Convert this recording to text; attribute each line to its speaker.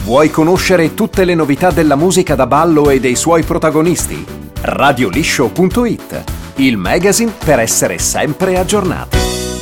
Speaker 1: Vuoi conoscere tutte le novità della musica da ballo e dei suoi protagonisti? Radioliscio.it, il magazine per essere sempre aggiornati.